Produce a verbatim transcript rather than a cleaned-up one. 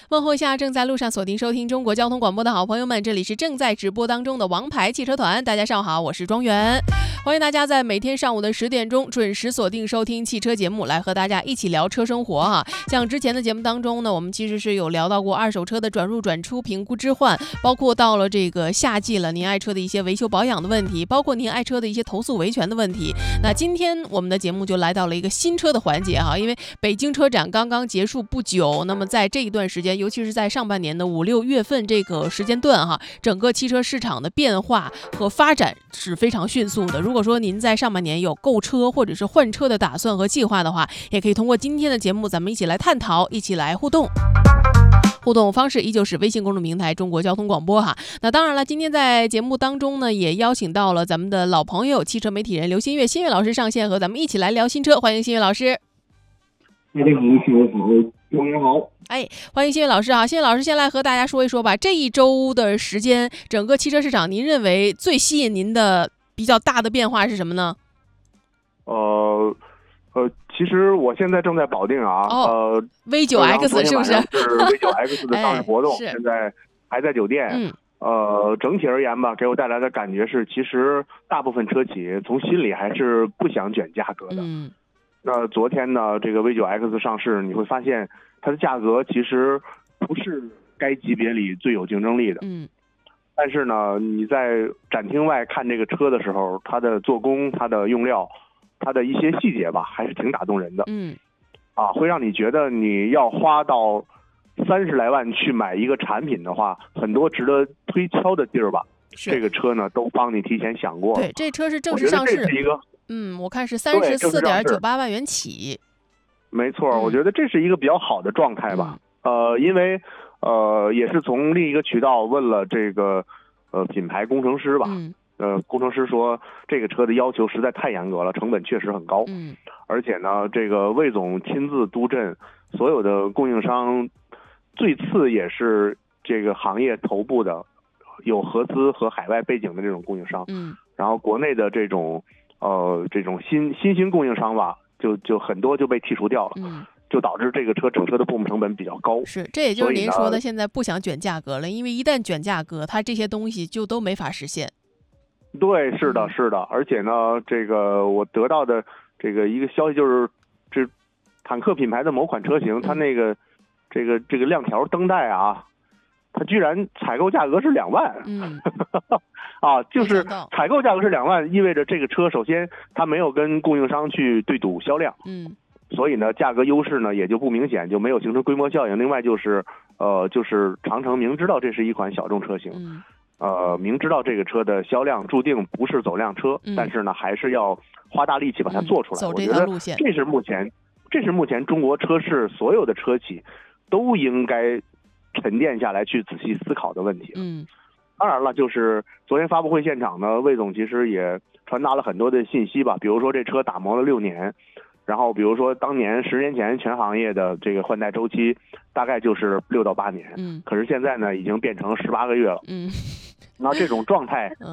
问候一下正在路上锁定收听中国交通广播的好朋友们，这里是正在直播当中的王牌汽车团，大家上午好，我是庄园，欢迎大家在每天上午的十点钟准时锁定收听汽车节目，来和大家一起聊车生活哈。像之前的节目当中呢，我们其实是有聊到过二手车的转入转出、评估置换，包括到了这个夏季了，您爱车的一些维修保养的问题，包括您爱车的一些投诉维权的问题。那今天我们的节目就来到了一个新车的环节哈，因为北京车展刚刚结束不久，那么在这一段时间，尤其是在上半年的五六月份这个时间段哈，整个汽车市场的变化和发展是非常迅速的。如果说您在上半年有购车或者是换车的打算和计划的话，也可以通过今天的节目咱们一起来探讨，一起来互动。互动方式依旧是微信公众平台中国交通广播哈。那当然了，今天在节目当中呢，也邀请到了咱们的老朋友汽车媒体人刘新月新月老师上线，和咱们一起来聊新车，欢迎新月老师。 大家好，新月好，庄园好。 哎，欢迎新月老师啊！新月老师先来和大家说一说吧，这一周的时间，整个汽车市场，您认为最吸引您的比较大的变化是什么呢？ 呃呃，其实我现在正在保定啊， 哦、 呃 V 九 X 是不是？ 是 V 九 X 的上市活动， 哎、 现在还在酒店。 嗯。 呃，整体而言吧，给我带来的感觉是，其实大部分车企从心里还是不想卷价格的。 嗯。 那昨天呢，这个 V 九 X 上市，你会发现它的价格其实不是该级别里最有竞争力的。 嗯。 但是呢，你在展厅外看这个车的时候，它的做工、它的用料、它的一些细节吧，还是挺打动人的。 嗯。 啊，会让你觉得你要花到三十来万去买一个产品的话，很多值得推敲的地儿吧，这个车呢都帮你提前想过了。 对，这车是正式上市。 我觉得这是一个， 嗯，我看是三十四点九八万元起。 没错、 嗯， 我觉得这是一个比较好的状态吧。嗯、呃，因为呃也是从另一个渠道问了这个呃品牌工程师吧。 嗯。 呃，工程师说这个车的要求实在太严格了，成本确实很高。 嗯。 而且呢，这个魏总亲自督阵，所有的供应商，最次也是这个行业头部的，有合资和海外背景的这种供应商。 嗯。 然后国内的这种呃这种新新兴供应商吧，就就很多就被剔除掉了。 嗯。 就导致这个车整车的部门成本比较高。 是，这也就是您说的现在不想卷价格了，因为一旦卷价格，它这些东西就都没法实现。 对，是的，是的，而且呢，这个我得到的这个一个消息就是，这坦克品牌的某款车型，它那个这个这个亮条灯带啊，它居然采购价格是两万。 嗯， 啊，就是采购价格是两万，意味着这个车首先它没有跟供应商去对赌销量。 嗯。 所以呢，价格优势呢也就不明显，就没有形成规模效应。另外就是，呃，就是长城明知道这是一款小众车型。 嗯。 呃，明知道这个车的销量注定不是走量车， 嗯、 但是呢，还是要花大力气把它做出来。 嗯、走这条路线， 这是目前，这是目前中国车市所有的车企都应该沉淀下来去仔细思考的问题。 嗯， 当然了，就是昨天发布会现场呢，魏总其实也传达了很多的信息吧，比如说这车打磨了六年。然后，比如说，当年十年前全行业的这个换代周期大概就是六到八年， 嗯， 可是现在呢，已经变成十八个月了， 嗯， 那这种状态